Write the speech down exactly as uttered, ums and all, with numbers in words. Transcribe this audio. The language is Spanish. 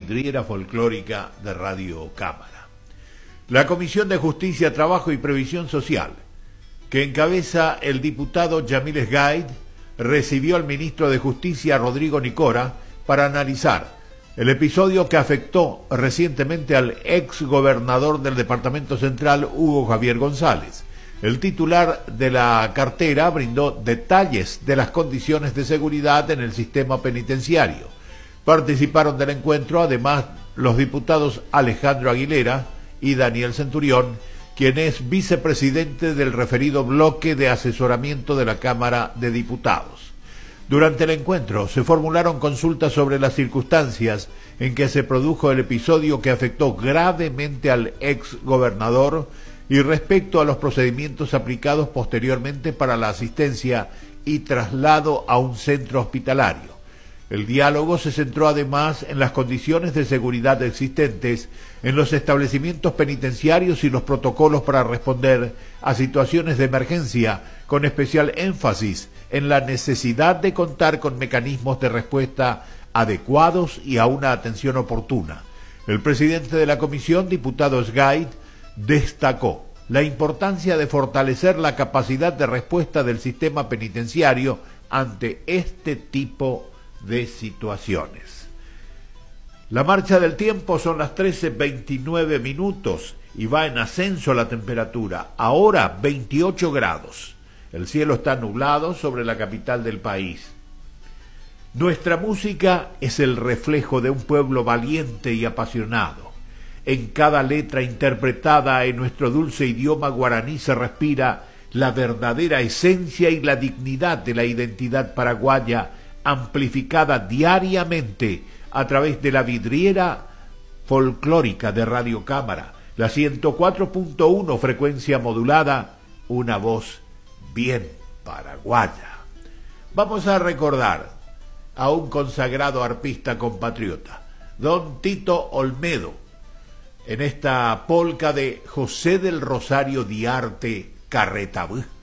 vidriera folclórica de Radio Cámara. La Comisión de Justicia, Trabajo y Previsión Social, que encabeza el diputado Yamil Sgaid, recibió al ministro de Justicia, Rodrigo Nicora, para analizar el episodio que afectó recientemente al ex gobernador del Departamento Central, Hugo Javier González. El titular de la cartera brindó detalles de las condiciones de seguridad en el sistema penitenciario. Participaron del encuentro además los diputados Alejandro Aguilera y Daniel Centurión, quien es vicepresidente del referido bloque de asesoramiento de la Cámara de Diputados. Durante el encuentro se formularon consultas sobre las circunstancias en que se produjo el episodio que afectó gravemente al ex gobernador y respecto a los procedimientos aplicados posteriormente para la asistencia y traslado a un centro hospitalario. El diálogo se centró además en las condiciones de seguridad existentes en los establecimientos penitenciarios y los protocolos para responder a situaciones de emergencia, con especial énfasis en la necesidad de contar con mecanismos de respuesta adecuados y a una atención oportuna. El presidente de la comisión, diputado Sgaid, destacó la importancia de fortalecer la capacidad de respuesta del sistema penitenciario ante este tipo de situaciones. La marcha del tiempo son las trece veintinueve minutos y va en ascenso la temperatura, ahora veintiocho grados. El cielo está nublado sobre la capital del país. Nuestra música es el reflejo de un pueblo valiente y apasionado. En cada letra interpretada en nuestro dulce idioma guaraní se respira la verdadera esencia y la dignidad de la identidad paraguaya, amplificada diariamente a través de la vidriera folclórica de Radio Cámara, la ciento cuatro punto uno frecuencia modulada, una voz bien paraguaya. Vamos a recordar a un consagrado arpista compatriota, don Tito Olmedo, en esta polca de José del Rosario Diarte Carretabú.